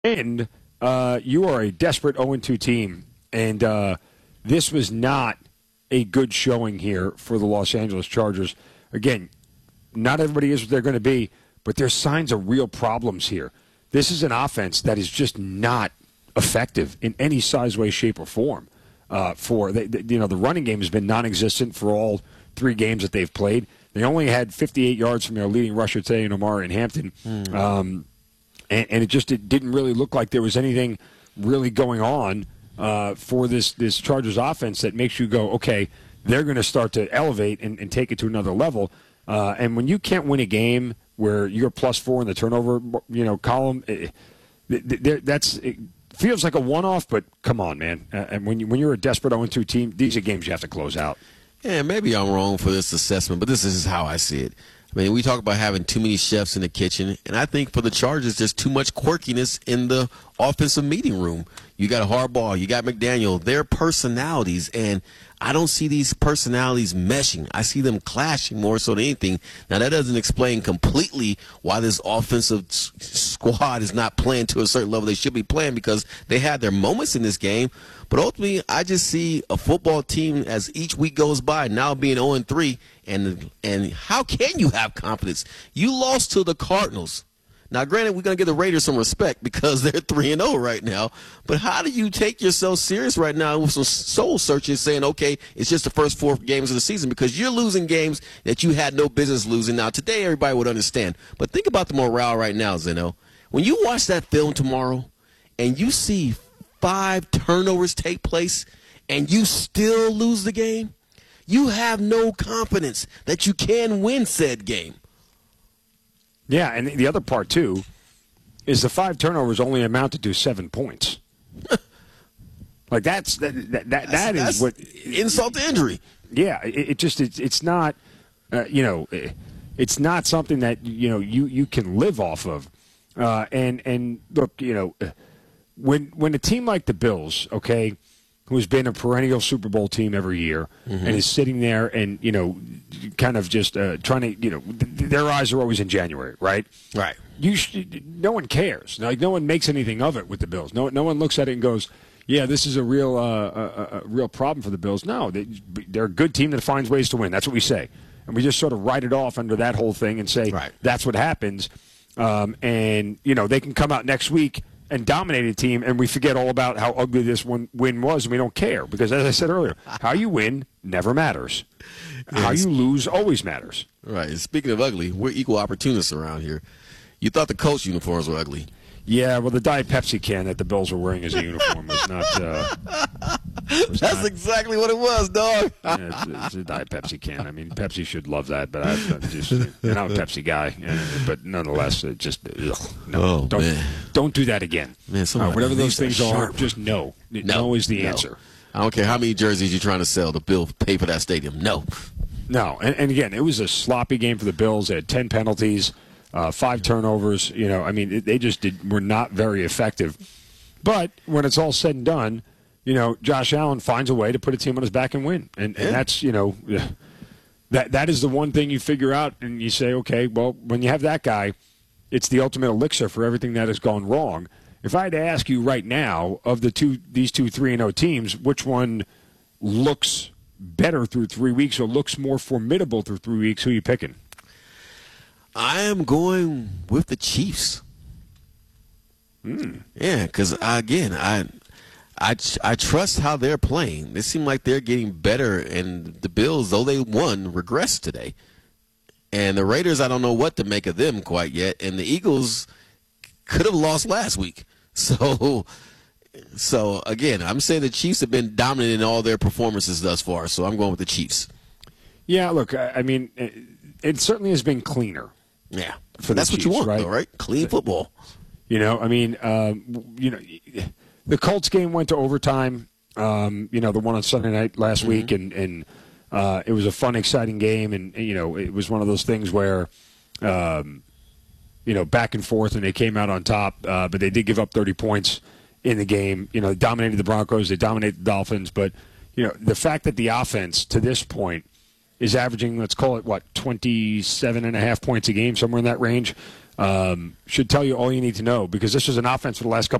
And you are a desperate 0-2 team, and this was not a good showing here for the Los Angeles Chargers. Again, not everybody is what they're going to be, but there's signs of real problems here. This is an offense that is just not effective in any size, way, shape, or form. The running game has been non-existent for all 3 games that they've played. They only had 58 yards from their leading rusher today in Omari Hampton. And it didn't really look like there was anything really going on for this Chargers offense that makes you go, okay, they're going to start to elevate and take it to another level. And when you can't win a game where you're +4 in the turnover column, it feels like a one-off. But come on, man! And when you're a desperate 0-2 team, these are games you have to close out. Yeah, maybe I'm wrong for this assessment, but this is how I see it. I mean, we talk about having too many chefs in the kitchen, and I think for the Chargers, there's too much quirkiness in the offensive meeting room. You got Harbaugh, you got McDaniel, their personalities, and I don't see these personalities meshing. I see them clashing more so than anything. Now, that doesn't explain completely why this offensive squad is not playing to a certain level they should be playing, because they had their moments in this game. But ultimately, I just see a football team as each week goes by now being 0-3, and how can you have confidence? You lost to the Cardinals. Now, granted, we're going to give the Raiders some respect because they're 3-0 right now. But how do you take yourself serious right now with some soul searching, saying, okay, it's just the first 4 games of the season, because you're losing games that you had no business losing. Now, today everybody would understand. But think about the morale right now, Zeno. When you watch that film tomorrow and you see 5 turnovers take place and you still lose the game, you have no confidence that you can win said game. Yeah, and the other part, too, is the 5 turnovers only amounted to 7 points. Like, that is what insult to injury. Yeah, it's not, it's not something that, you can live off of. And look, when a team like the Bills, okay, who's been a perennial Super Bowl team every year, and is sitting there and, kind of just trying to, their eyes are always in January, right? Right. No one cares. Like, no one makes anything of it with the Bills. No one looks at it and goes, yeah, this is a real problem for the Bills. No, they're a good team that finds ways to win. That's what we say. And we just sort of write it off under that whole thing and say, right, that's what happens. And, they can come out next week and dominate a team, and we forget all about how ugly this win was, and we don't care. Because, as I said earlier, how you win never matters. Yes. How you lose always matters. Right. And speaking of ugly, we're equal opportunists around here. You thought the Colts uniforms were ugly. Yeah, well, the Diet Pepsi can that the Bills were wearing as a uniform was not... That's exactly what it was, dog. Yeah, it's a Diet Pepsi can. I mean, Pepsi should love that, but I'm a Pepsi guy. But nonetheless, it just... Don't do that again. Man, whatever those things are, just no. No is the answer. I don't care how many jerseys you're trying to sell. The Bills pay for that stadium. No. No, and again, it was a sloppy game for the Bills. They had 10 penalties. 5 turnovers, they just were not very effective. But when it's all said and done, Josh Allen finds a way to put a team on his back and win. And that's, that is the one thing you figure out and you say, okay, well, when you have that guy, it's the ultimate elixir for everything that has gone wrong. If I had to ask you right now, of these two 3-0 teams, which one looks better through 3 weeks or looks more formidable through 3 weeks, who are you picking? I am going with the Chiefs. Yeah, because, again, I trust how they're playing. They seem like they're getting better, and the Bills, though they won, regressed today. And the Raiders, I don't know what to make of them quite yet. And the Eagles could have lost last week. So again, I'm saying the Chiefs have been dominant in all their performances thus far, so I'm going with the Chiefs. Yeah, look, I mean, it certainly has been cleaner. Yeah, that's what you want, though, right? Clean football. The Colts game went to overtime. The one on Sunday night last week, and it was a fun, exciting game, and it was one of those things where, back and forth, and they came out on top, but they did give up 30 points in the game. They dominated the Broncos, they dominated the Dolphins, but the fact that the offense to this point is averaging, let's call it, 27.5 points a game, somewhere in that range. should tell you all you need to know because this was an offense for the last couple